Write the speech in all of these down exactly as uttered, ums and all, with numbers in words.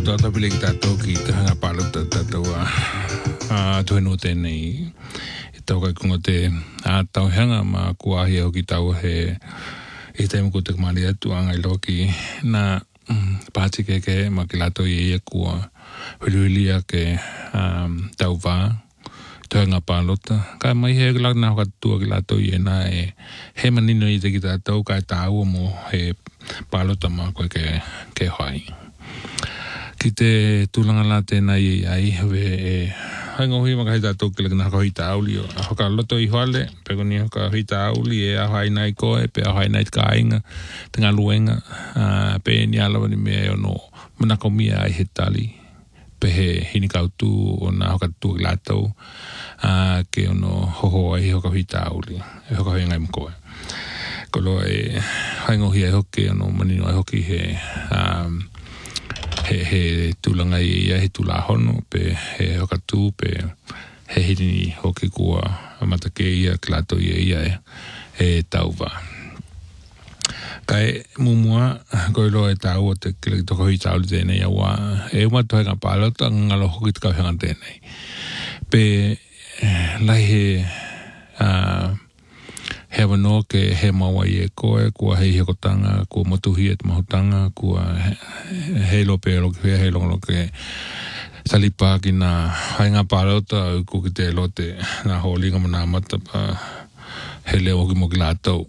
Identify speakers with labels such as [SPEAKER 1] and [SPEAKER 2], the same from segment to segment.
[SPEAKER 1] tata pili ki tātou ki te hanga palo tātou a tuenu tēnei. I tau kai kunga te a tau hanga ma kuahi au ki tau he i te muku te kumari atu angai loki na pāti ke ke ma ki lato i ea kua hululia ke tau wā. Te hanga palota. Kai mai he ki lak na hoka tua ki lato i e na e he manino i te ki tātou kai tāua mo he palota ma koe ke, ke hoai. Ki te tūlanga la tēnā i ai hawe e haingohi maka hei tātou ki laka hoi tāuli o hoka loto i hoale peko ni hoka hoi tāuli e ahai nai koe pe ahai nai tika ainga te ngā luenga uh, pe ni alawa ni mea o no manako mia ai he tali pe he hini kautu o nā hoka tū ki lātou uh, ke o no hoho ai hoka hoi tāuli e hoka hoi ngai mkoe kolo e haingohi ai hoki o no manino ai hoki he um, he he tūlanga i ia he tūla hono pe he hokatū pe he hini hoki kua amatake ia klato ia ia e, e tauwa. Kai mumua koe loa e tau o te kila ki toko hui tauli tēnei awa e uma tohe ngā pālota ngalo hoki te kauhanga tēnei. Pe lai he uh, he wano ke he maua i e koe, kua hei hekotanga, kua motuhi e te mahotanga, kua hei lope e loki hea, hei longo loke salipa ki nā hainga pārauta au ku ki te lote nā holinga mo nā mata pa he leo hoki mo ki lātou.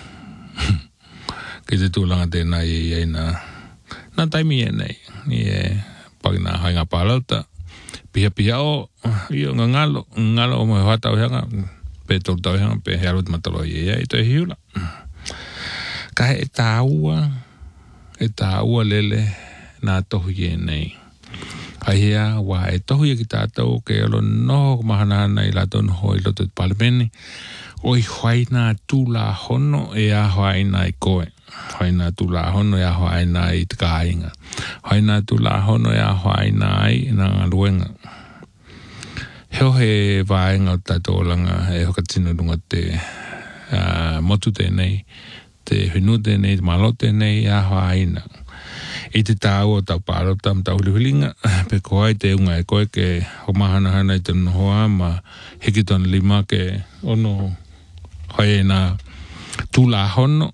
[SPEAKER 1] Ki te tūlanga tēnā i e nā nā taimi e nei, i e paki nā hainga pārauta, piha piha o, i o ngā ngalo, ngalo o mo he hata o heanga, pe tau tau hanga pe he arut matalo i ea i toi hiula. Ka he e tāua, e tāua lele nā tohu i e nei. Ai hea, wā e tohu i ki tātou ke alo noho mahanahana i lato noho i loto i palemeni. Oi hoai nā tūla hono e a hoai nā i koe. Hoai nā tūla hono e a hoai nā i te kāinga. Hoai nā tūla hono e a hoai nā i nā luenga. Heo he vāenga o tātou langa e hoka tino runga te uh, motu tēnei, te hinu tēnei, te malo tēnei, a hoa aina. I te tāu o tau pārota, ma tau hulihulinga, pe kohai te unga e koe ke ho mahana hana i te nohoa, ma hiki tona lima ke ono hoi e nā tūla hono,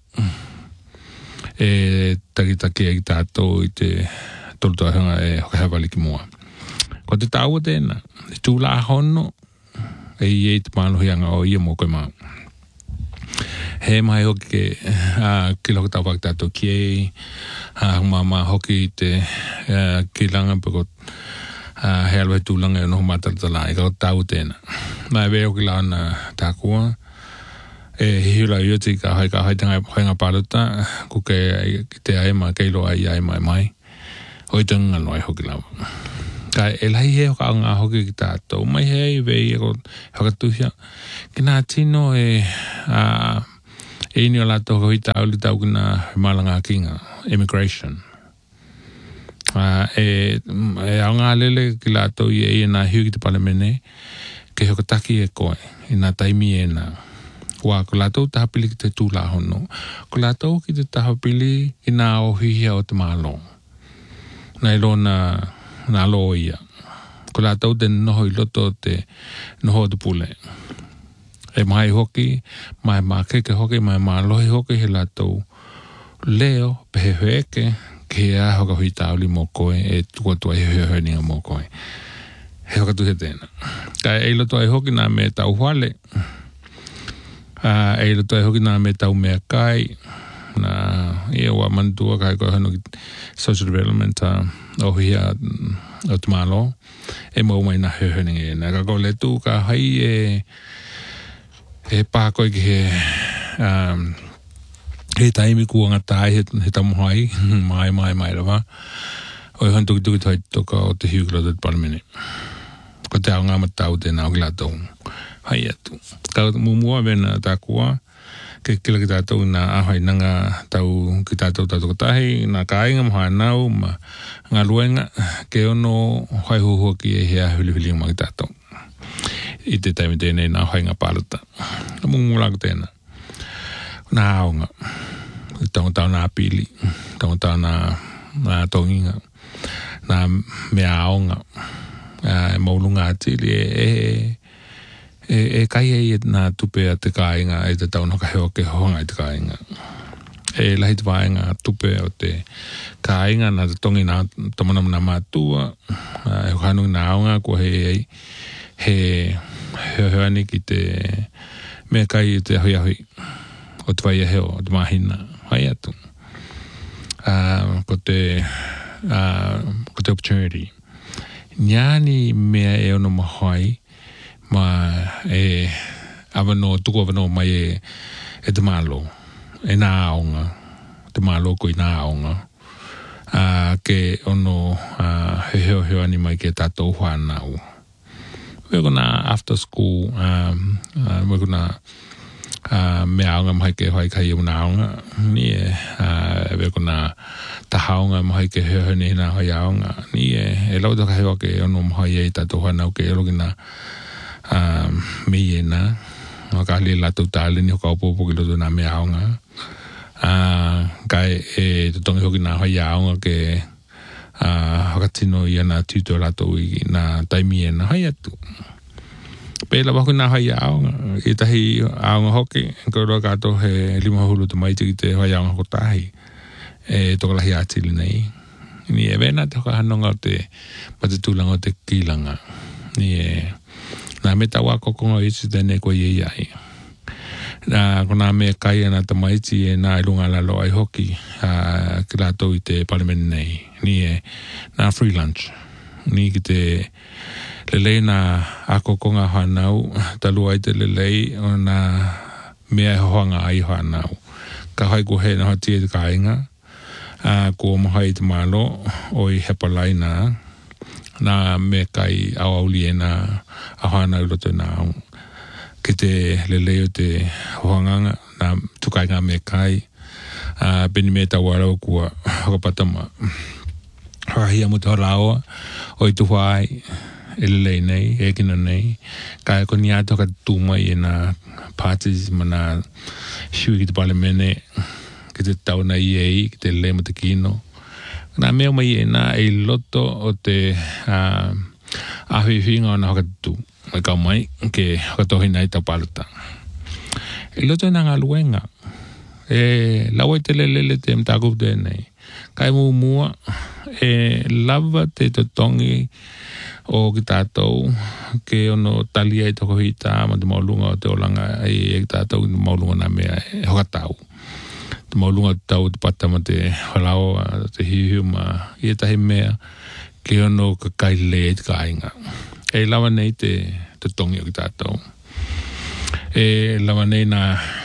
[SPEAKER 1] e takitaki e ki tātou i te tolutoahanga e hoka hawali ki mua. Ko te tāua tēnā, te tūla hono, e i e te mālohianga o ia mō koe māu. He mai hoki ke, uh, ki loko tau waki tātou ki e, uh, mā mā hoki te uh, ki langa pako uh, he alwe tūlanga e noho mātaratala, e kako tāua tēnā. Nā e veo ki launa tā kua, e hiula i oti ka hai ka hai tanga hoinga pāruta, ku ke ki te ai mā keilo ai ai mai mai, hoi tanga noi hoki lawa. Ka e lai he hoka ngā hoki ki tātou. Mai hei vei e ko hoka tuhia. Ki nā tino e uh, e ini o lato hoi tāuli tau ki nā malanga kinga. Immigration. Uh, e, e au ngā lele ki lato i e nā hiu ki te palemene ke hoka taki e koe. I nā taimi e nā. Wā, ko lato tahapili ki te tūla hono. Ko lato ki te tahapili ki nā ohihia o te mālo. Nā ilo nā nā loa ia. Ko lātou te noho i loto te noho te pule. E mai hoki, mai mā keke hoki, mai mā lohi hoki he lātou leo pehe hoeke ke a hoka hui tāuli mō koe e tua tua i hoi hoi ninga mō koe. He hoka tuhe tēnā. Ka e loto ai hoki nā me tau huale. Uh, e loto ai hoki nā me tau mea kai. Nā ia wā mantua kai koe hano ki social development uh, o hia o te malo e mau mai na heuhening e nā kako le tū ka hai e e pākoi ki he um, he taimi kua ngatai he, he tamuhai mai mai mai rawa o i hantuki tuki tai toka o te hiukila te paramene ko te au ngā matau te nā o ki lātou hai atu ka mumua vena tā kua ke kila ki tātou nā ahai nanga tau ki tātou tātou katahi, nā kāinga maha nau, ma ngā luenga, ke ono hai huhua ki e hea huli huli ma ki tātou. I te taimi tēnei nā hai ngā pāluta. Mungu lako tēnā. Nā aonga. Taunga tau nā pili, taunga tau nā, nā tonginga. na mea aonga. E maulunga atili e e e kai e na tupe a te kāinga e te tau naka heo ke honga i te kāinga. E lahi te wāinga tupe o te kāinga na te tongi na tamanam na mātua e hukanungi na aonga ko he ei he heo heo ani ki te mea kai i te ahui ahui o te whaia heo o te mahina hai atu. Uh, ko te uh, ko te opportunity. Nyani mea e ono mahoi ma e avano tuko avano mai e e te malo e nā aonga te malo ko i nā aonga uh, ke ono uh, he heo heo ani mai ke tātou whanau we're gonna after school um, uh, we're gonna uh, mea aonga mai ke hoi kai una aonga ni e uh, we're gonna tahaonga mai ke heo heo ni na hoi aonga ni e e lau taka heo ke ono mai e tātou whanau ke elo kina Um, me e na o ka le la totale ni o ka popo ki loto na me aonga uh, kai e te tongi hoki na hoi aonga ke uh, hakatino i ana tuto lato i na taimi e na hai atu pe la wako na hoi aonga i tahi aonga hoki ko roa kato he lima hulu tu mai tiki te hoi aonga ko tahi e toka lahi atili nei ni e vena te hoka hanonga o te matatulanga o te kilanga ni e na me tawa ko ko i te ne ko ye ai na kona me kai na te maiti e na ilunga la lo ai hoki a kila to i te parliament nei ni e na free lunch ni ki te lele na ako ko nga hanau talu ai te lele o na me hoanga ai hanau ka hai ko he na ti te kainga a ko mo hai te malo o i hepalai na na me kai au au liena a hana uloto na ki te leleo te hoanganga na tukai ngā me kai a beni me ta wara o kua hakapatama hahia mo te horaoa o i tuwai e lelei nei e kina nei kai ko ni ato ka tuma i na parties mana shui ki te palemene ki te tau na iei ki te lele mo te kino na mea mai e na e loto o te uh, awhiwhinga o na hakatu e kau mai ke hakatohi nei tau paluta e loto e na ngā luenga e lawa i te lelele te mtaku te nei kai mu mua e lava te totongi o ki tātou ke ono talia i toko hita ma te maulunga o te olanga e e ki tātou ki maulunga na mea e hokatau te maulunga tau te pata ma te halao te hiu ma i e tahi mea ke ono ka kai le te kāinga e lawa nei te te tongi o ki tātou e lawa nei na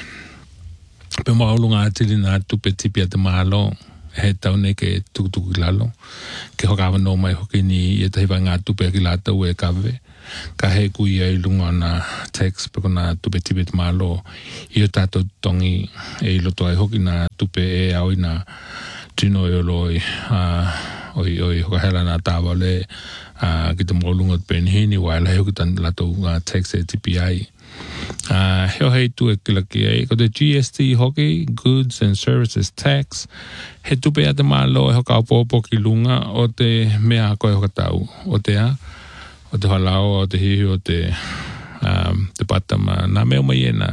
[SPEAKER 1] pe maulunga atili na tupe tipi a te mahalo he tau nei ke tukutuku ki lalo ke hokawa no mai hoki ni i e tahi vai ngā tupe ki lātou e kawe ka he kui ai lunga na text pe kona tupe tipe te mahalo i o tātou tongi e loto ai hoki na tupe e au i na tino e oloi uh, oi oi hoka hela na tāwa le uh, ki te maulunga te penihini wai lai hoki tan lato uh, text e tipi ai uh, heo hei tu e kilaki ai ko te G S T hoki Goods and Services Tax he tupe a te mahalo e hoka opopo ki lunga o te mea koe hoka tau o te a o te halao, o te hihi, o te, um, te patama. Nā mea mai e nā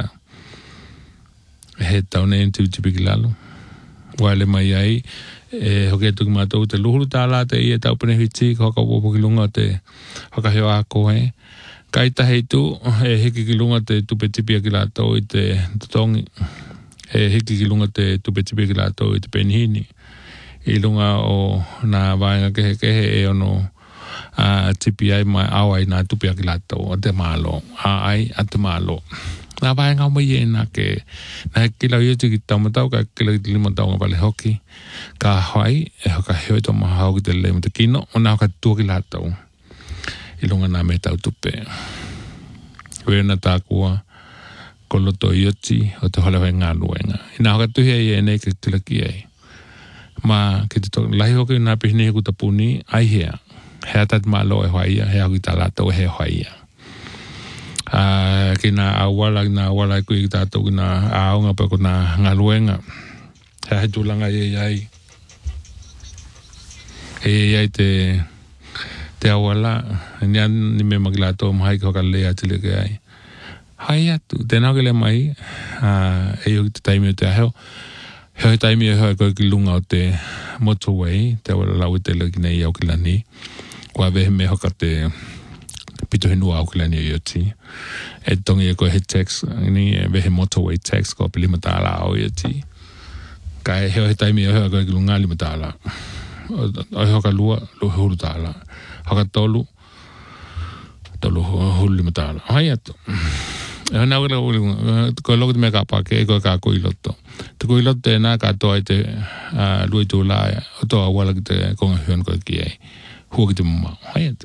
[SPEAKER 1] he tau nei tu tipiki lalo. Waile mai ai, e hoke e tuki mātou te luhuru tā la te i e tau penehiti, ka hoka uopo ki lunga te hoka heo a koe. Kai tahi tu, e hiki ki lunga te tupe tipia ki lātou i te totongi. E hiki ki lunga te tupe tipia ki lātou i te penihini. I lunga o nā vaenga kehe kehe e ono Uh, tipi ai mai au ai nā tupi aki lato o te malo a ai a te malo nā vai ngā mai e nā ke nā he kila i ki taumatau ka kila i lima tau ngā pale hoki ka hoi e hoka hoi tō maha hau ki te lei mo te kino o nā hoka tua ki lato i lunga nā me tau tupe wea nā tākua ko loto i oti o te holewai ngā luenga i nā hoka tuhi ai e nei ke kila ki ai ma ke te tō lahi hoki nā pihini he kutapuni ai hea he atat malo e hoia, he au ki tā lato e he hoia. Uh, ki nā awala, ki nā awala e kui ki tātou ki nā aonga pa ko nā ngā luenga. He he tūlanga e ai. Hei ai te te awala. Nian ni me maglato mahai ko ka lea te leke ai. Hai atu. Tēnā ke le mai. E o te taimi o te aheo. Heo he taimi e heo koe ki lunga o te motorway. Te awala lau te leki nei au ki lani. Kua vehe me hoka te pito he nua au ki lani o ioti. E tongi e koe he tax. Ni e vehe motorway tax ko pili matala au ioti. Ka e heo he taimi e heo koe ki lunga li matala. O he hoka lua, lo he huru tala. Hoka tolu, tolu huru li matala. Hai atu. E hana ura ura, koe loko te mea ka pake, e koe ka kui loto. Te kui loto e nā katoa i te uh, lui tū laia, o toa wala ki te konga hion koe ki ei. Hua ki te mumau. Hai atu.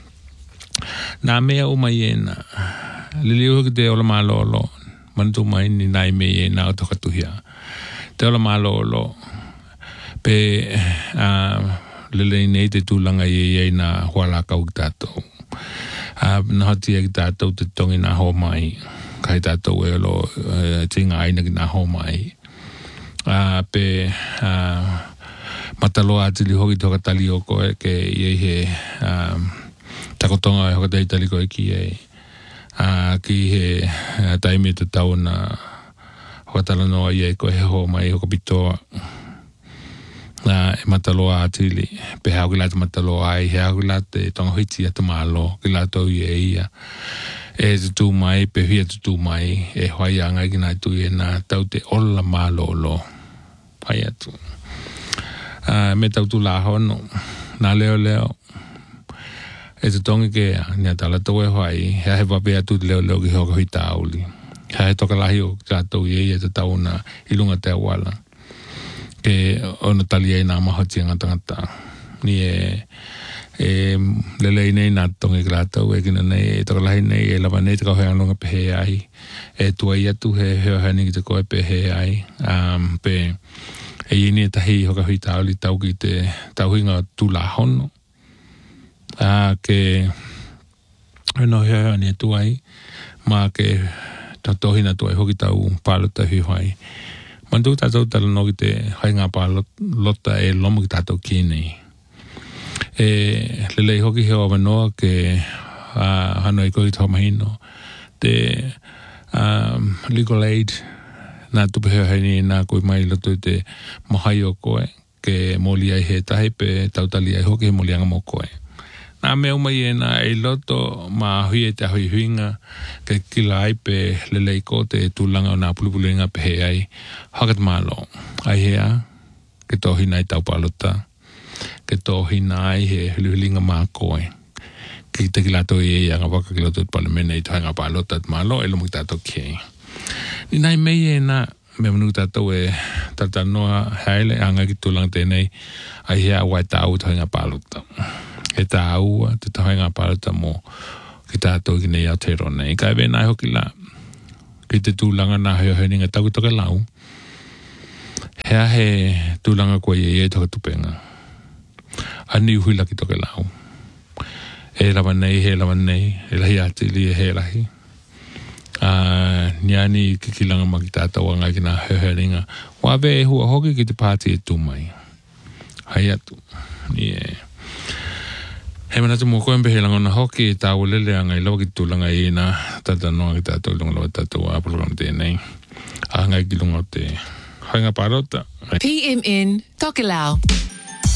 [SPEAKER 1] Nā mea uma i e nā. Lili uha ki te ola maa lolo. Manatu mai ni nai me i e nā o toka tuhia. Te ola maa lolo. Pe uh, lili nei te tūlanga i e nā huala kau ki tātou. Uh, na hoti e ki tātou te tongi nā hoa mai. Kai tātou e lo uh, tinga aina ki nā hoa mai. Uh, pe uh, mataloa atili hoki toka tali o koe ke i e he um, takotonga e hoka tei tali koe ki e. Uh, ki he uh, taimi te tau na hoka tala noa i e koe he hoa mai hoka pitoa. Uh, e mataloa atili pe hau ki lata mataloa ai he hau ki lata e tonga hiti atu malo ki lata o i e ia e tutu mai pe hia tutu mai e hoai anga ki nai tu e na tau te ola malo lo hai atu uh, me tau tu la hono na leo leo e tu tongi ke nia tala tau e hoai he he wape atu leo leo ki hoka hui tauli he he toka lahi o ki tau i e ia te tau na ilunga te awala ke ona tali ai nā mahoti anga tangata. Ni e, e lelei nei nā tongi ki rātau e kina nei, e toka lahi nei, e lava nei te kau hea longa pe he ai. E tua i atu he hea hea ki te koe pe he ai. Um, pe e ini e tahi hoka hui tauli tau ki te tauhinga tū la hono. Uh, ke eno hea hea ni e tua ai. Ma ke tatohina tua i hoki tau pālota hui hai. Mandu tātou tala no ki te hainga pā lota e lomo ki tātou ki nei. E lelei hoki heo awanoa ke uh, hano i koe ki tau mahino. Te um, legal aid nā tupe heo haini nā koe mai loto i te mohai o koe ke moli ai he tahi pe tautali ai hoki he moli anga mo koe. Nā mea umai e nā e loto ma hui e te hui huinga ke kila ai pe lelei ko te tūlanga o nā pulupulinga pe he ai hakat malo. Ai hea ke tohi nai tau palota ke tohi nai he huluhulinga mā koe. Ke te kilato i e anga waka kilato i palemene i tohanga palota at malo e lomu ki tātou kei. Ni nai mei e nā mea manu tātou e tatanoa haile anga ki tūlanga tēnei ai hea wai tāu tohanga palota. E tā aua, te tahoinga pārata mō ki tātou ki nei Aotearoa nei. Kai wēnai hoki la, ki te tūlanga nā heo heuninga tau toke lau. Hea he tūlanga koe e e toka tupenga. Ani uhui laki toke lau. E lawa nei, he lawa nei, e lahi atili e he lahi. Uh, niani ki kilanga ma ki tātou anga ki nā heo heuninga. Wawe e hua hoki ki te pāti e tūmai. Hai atu. Ni e... He mana tu mo koe mbehe langona hoki e tāu lele anga i lawa ki tūlanga i nā tata noa ki tātou lunga lawa tātou a program tēnei. A ngai ki lunga o te hainga pārota.
[SPEAKER 2] P M N Tokelau.